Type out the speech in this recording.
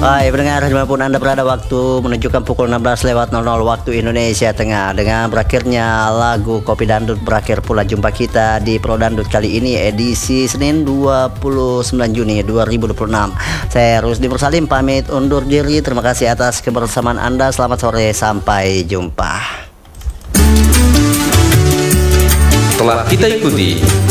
Hai pendengar, dimanapun Anda berada, waktu menunjukkan pukul 16.00 waktu Indonesia Tengah. Dengan berakhirnya lagu Kopi Dangdut, berakhir pula jumpa kita di Pro Dangdut kali ini, edisi Senin 29 Juni 2026. Saya Rusdi Mursalim pamit undur diri. Terima kasih atas kebersamaan Anda. Selamat sore, sampai jumpa. Telah kita ikuti